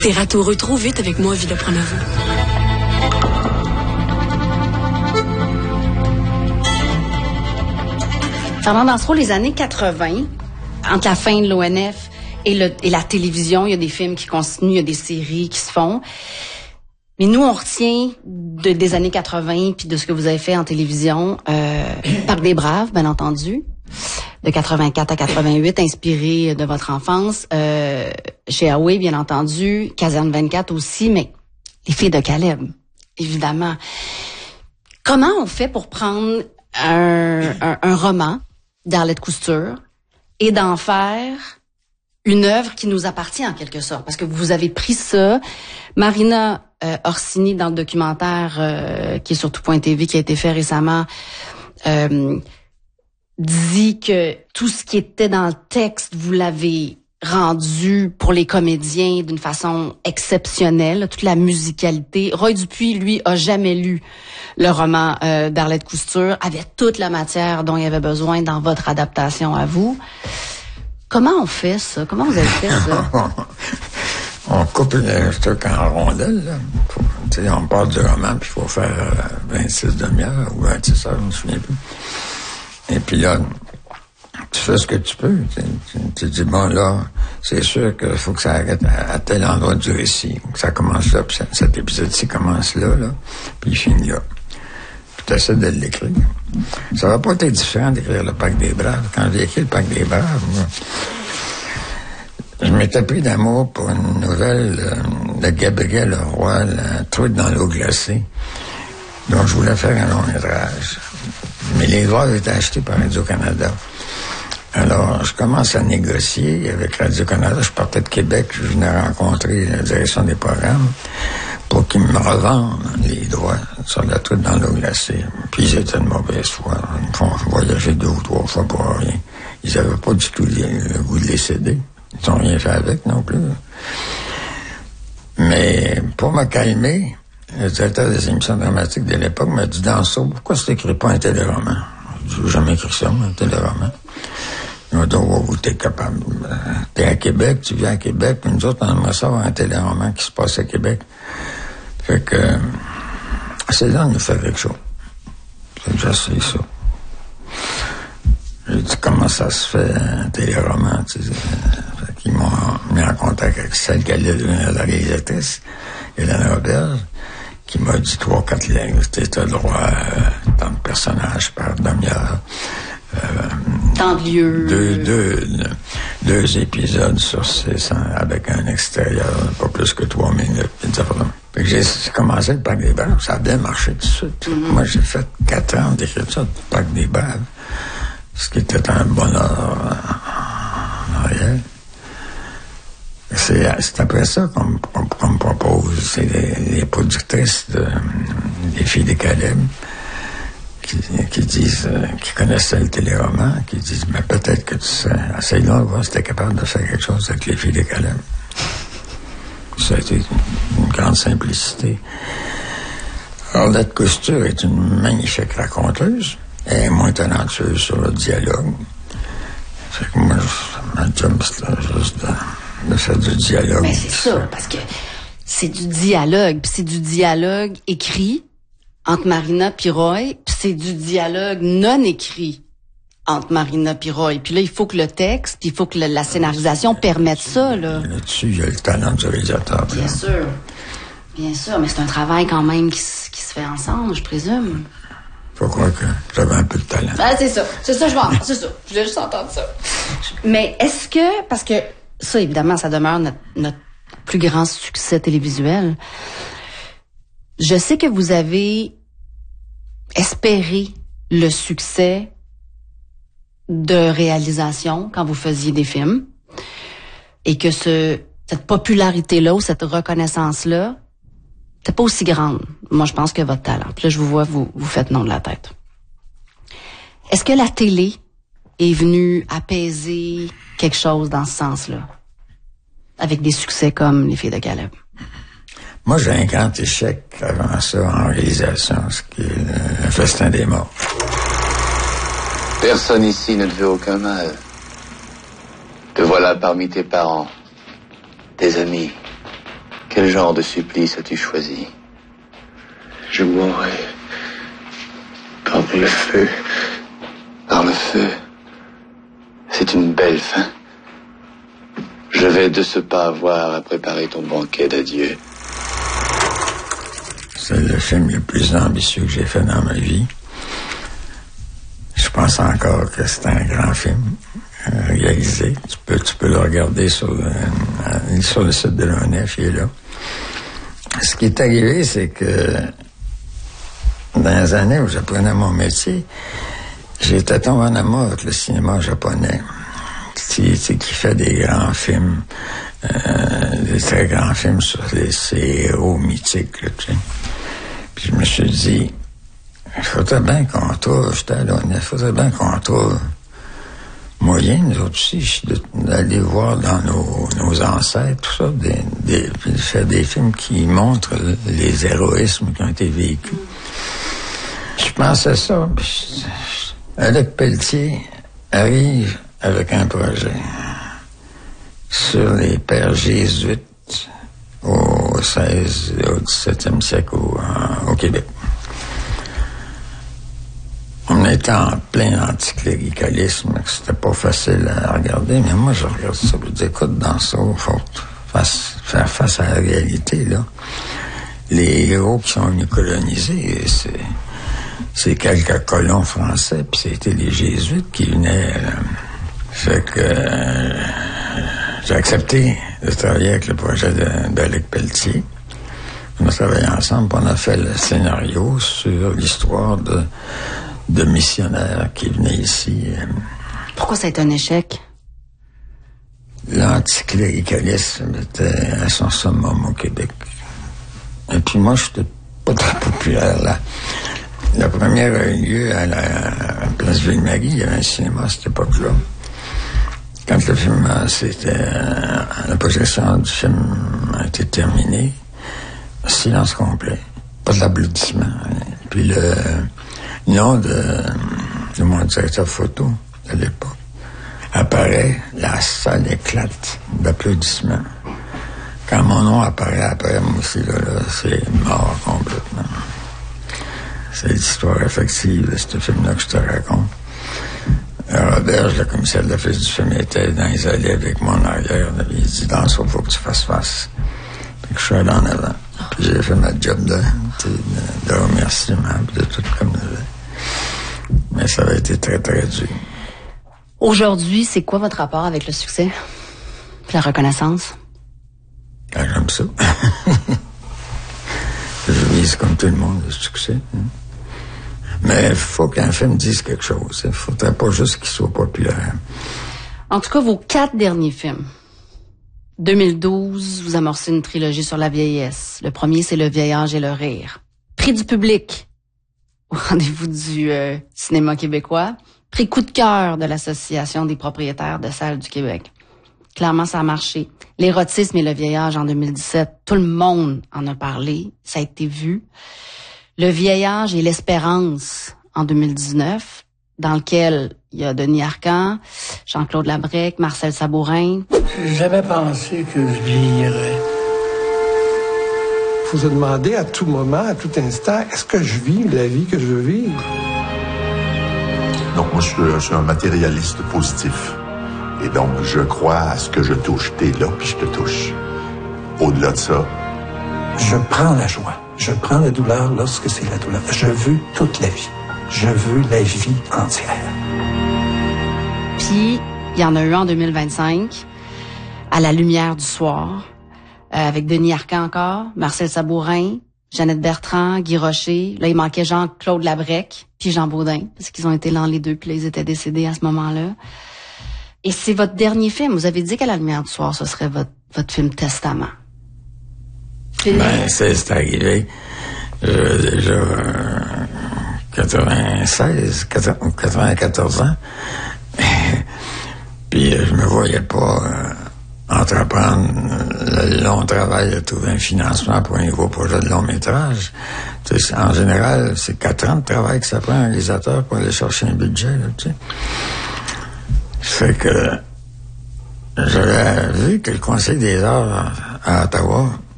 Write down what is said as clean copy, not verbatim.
T'es ratoureux trop vite avec moi, Villa Pronovo. Fernand Dansereau, les années 80, entre la fin de l'ONF et la télévision, il y a des films qui continuent, il y a des séries qui se font. Mais nous, on retient des années 80 puis de ce que vous avez fait en télévision, Parc des Braves, bien entendu, de 84 à 88, inspiré de votre enfance, chez Huawei, bien entendu, Caserne 24 aussi, mais Les Filles de Caleb, évidemment. Comment on fait pour prendre un roman d'Arlette Couture et d'en faire une œuvre qui nous appartient en quelque sorte? Parce que vous avez pris ça. Marina Orsini, dans le documentaire qui est sur tout.tv, qui a été fait récemment, dit que tout ce qui était dans le texte, vous l'avez rendu pour les comédiens d'une façon exceptionnelle, toute la musicalité. Roy Dupuis, lui, a jamais lu le roman d'Arlette Couture, avait toute la matière dont il avait besoin dans votre adaptation à vous. Comment on fait ça? Comment vous avez fait ça? On coupe le truc en rondelles, là. On part du roman, puis il faut faire 26 demi-heures ou 26 heures, je me souviens plus. Et puis là, tu fais ce que tu peux. Tu dis, bon, là, c'est sûr qu'il faut que ça arrête à tel endroit du récit. Que ça commence là, puis cet épisode-ci commence là, puis il finit là. Puis tu essaies de l'écrire. Ça va pas être différent d'écrire le Parc des Braves. Quand j'ai écrit le Parc des Braves, moi, je m'étais pris d'amour pour une nouvelle de Gabriel Roy, Un truc dans l'eau glacée, dont je voulais faire un long métrage. Mais les droits étaient achetés par Radio-Canada. Alors, je commence à négocier avec Radio-Canada. Je partais de Québec, je venais rencontrer la direction des programmes pour qu'ils me revendent les droits sur La truite dans l'eau glacée. Puis ils étaient de mauvaise foi. Ils me font voyager 2 ou 3 fois pour rien. Ils n'avaient pas du tout le goût de les céder. Ils n'ont rien fait avec non plus. Mais pour me calmer, le directeur des émissions dramatiques de l'époque m'a dit, Dansereau, pourquoi tu n'écris pas un téléroman? Je n'ai jamais écrit ça, un téléroman. Il m'a dit, oh, t'es capable. T'es à Québec, tu viens à Québec, puis nous autres, on aimerait ça avoir un téléroman qui se passe à Québec. Fait que, c'est là de nous faire quelque chose. Fait que j'essaie ça. J'ai dit, comment ça se fait, un téléroman, tu sais. Fait qu'ils m'ont mis en contact avec celle qui allait devenir la réalisatrice, Hélène Roberge, qui m'a dit 3-4 lignes. T'as le droit à tant de personnages par demi-heure. Tant de lieux. Deux épisodes sur 6 avec un extérieur, pas plus que 3 minutes. Fait que j'ai commencé le Parc des Braves. Ça a bien marché tout de suite. Moi, j'ai fait 4 ans d'écriture du Parc des Braves, ce qui était un bonheur en réel. C'est après ça qu'on me propose. C'est les productrices des Filles de Caleb qui disent, qui connaissaient le téléroman, qui disent, mais peut-être que tu sais, essaye-là, on va voir si t'es capable de faire quelque chose avec les Filles de Caleb. Ça a été une grande simplicité. Arlette Couture est une magnifique raconteuse. Elle est moins talentueuse sur le dialogue. Fait que moi, ma job, c'est juste de faire du dialogue. Mais c'est ça, parce que c'est du dialogue, puis c'est du dialogue écrit entre Marina et Roy, puis c'est du dialogue non écrit entre Marina et Roy. Puis là, il faut que le texte, puis il faut que la scénarisation permette ça, là. Là-dessus, il y a le talent du réalisateur. Bien sûr. Bien sûr, mais c'est un travail quand même qui se fait ensemble, je présume. Faut croire que j'avais un peu de talent. Ah, c'est ça, c'est ça, c'est ça. Je voulais juste entendre ça. Mais est-ce que, parce que ça, évidemment, ça demeure notre plus grand succès télévisuel. Je sais que vous avez espéré le succès de réalisation quand vous faisiez des films et que cette popularité-là ou cette reconnaissance-là n'était pas aussi grande, moi, je pense, que votre talent. Puis là, je vous vois, vous faites non de la tête. Est-ce que la télé est venue apaiser quelque chose dans ce sens-là? Avec des succès comme Les Filles de Caleb. Moi, j'ai un grand échec avant ça en réalisation, ce qui est Le Festin des morts. Personne ici ne te veut aucun mal. Te voilà parmi tes parents, tes amis, Quel genre de supplice as-tu choisi? Je mourrai par le feu. Par le feu. C'est une belle fin. Je vais de ce pas avoir à préparer ton banquet d'adieu. C'est le film le plus ambitieux que j'ai fait dans ma vie. Je pense encore que c'est un grand film réalisé. Tu peux le regarder sur le site de l'ONF, il est là. Ce qui est arrivé, c'est que dans les années où j'apprenais mon métier, j'étais tombé en amour avec le cinéma japonais, qui fait des grands films, des très grands films sur ces héros mythiques, là, tu sais. Puis je me suis dit, il faudrait bien qu'on trouve, il faudrait bien qu'on trouve moyen, nous autres aussi, d'aller voir dans nos ancêtres, tout ça, de faire des films qui montrent les héroïsmes qui ont été vécus. Je pensais ça. Alec Pelletier arrive avec un projet sur les pères jésuites au 16 et au 17e siècle au Québec. On était en plein anticléricalisme, c'était pas facile à regarder, mais moi je regarde ça, je dis, écoute, dans ça, il faut faire face à la réalité, là. Les héros qui sont venus coloniser, c'est quelques colons français, puis c'était les jésuites qui venaient. Fait que j'ai accepté de travailler avec le projet d'Alec Pelletier. On a travaillé ensemble, puis on a fait le scénario sur l'histoire de missionnaires qui venaient ici. Pourquoi ça a été un échec? L'anticléricalisme était à son summum au Québec. Et puis moi, je n'étais pas très populaire là. La première a eu lieu à la place Ville-Marie. Il y avait un cinéma à cette époque-là. Quand le film, la projection du film a été terminée, silence complet. Pas d'applaudissements. Puis le nom de mon directeur photo de l'époque apparaît, la salle éclate d'applaudissements. Quand mon nom apparaît après, moi aussi, là, c'est mort complètement. C'est l'histoire effective de ce film-là que je te raconte. Roberge, le commissaire de l'office du film, était dans les allées avec moi en arrière. Il dit, dans ça, il faut que tu fasses face. Puis que je suis allé en avant. Puis j'ai fait ma job de remerciement, puis de tout comme ça. Mais ça avait été très, très dur. Aujourd'hui, c'est quoi votre rapport avec le succès? Puis la reconnaissance? Ah, j'aime ça. Je vise comme tout le monde le succès. Mais il faut qu'un film dise quelque chose. Il ne faudrait pas juste qu'il soit populaire. En tout cas, vos 4 derniers films. 2012, vous amorcez une trilogie sur la vieillesse. Le premier, c'est Le vieil âge et le rire. Prix du public au rendez-vous du cinéma québécois. Prix coup de cœur de l'Association des propriétaires de salles du Québec. Clairement, ça a marché. L'érotisme et le vieil âge en 2017, tout le monde en a parlé. Ça a été vu. Le vieil âge et l'espérance en 2019, dans lequel il y a Denis Arcand, Jean-Claude Labrec, Marcel Sabourin. J'ai jamais pensé que je vieillirais. Faut se demander à tout moment, à tout instant, est-ce que je vis la vie que je veux vivre? Donc, moi, je suis un matérialiste positif. Et donc, je crois à ce que je touche. T'es là, puis je te touche. Au-delà de ça, Je prends la joie. Je prends la douleur lorsque c'est la douleur. Je veux toute la vie. Je veux la vie entière. Puis, il y en a eu en 2025, à la lumière du soir, avec Denis Arcand encore, Marcel Sabourin, Jeannette Bertrand, Guy Rocher. Là, il manquait Jean-Claude Labrec, puis Jean Baudin, parce qu'ils ont été là les deux, puis là, ils étaient décédés à ce moment-là. Et c'est votre dernier film. Vous avez dit qu'à la lumière du soir, ce serait votre film testament. Ben, c'est arrivé. Déjà 94 ans. Puis je me voyais pas entreprendre le long travail de trouver un financement pour un nouveau projet de long métrage. En général, c'est 4 ans de travail que ça prend un réalisateur pour aller chercher un budget, là, tu sais. Fait que j'avais vu que le Conseil des arts à Ottawa